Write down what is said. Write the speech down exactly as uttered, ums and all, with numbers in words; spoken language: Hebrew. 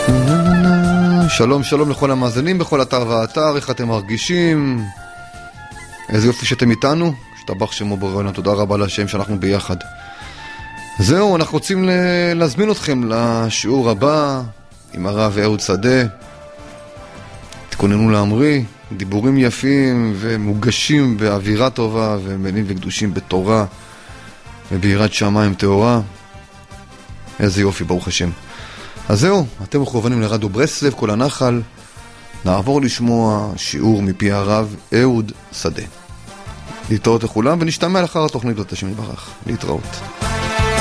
שלום שלום לכל המאזינים בכל אתר ואתר, איך אתם מרגישים? איזה יופי שאתם איתנו, שתבח שמו בורא, תודה רבה להשם שאנחנו ביחד. זהו, אנחנו רוצים להזמין אתכם לשיעור הבא עם הרב אהוד שדה. תכוננו להמריא, דיבורים יפים ומוגשים באווירה טובה ומלים וקדושים בתורה וביראת שמיים טהורה. איזה יופי, ברוך השם. אז זהו, אתם מכוונים לרדיו ברסלב, כל הנחל. נעבור לשמוע שיעור מפי הרב אהוד שדה. להתראות לכולם ונשתמע לאחר התוכנית, השם יברך. להתראות.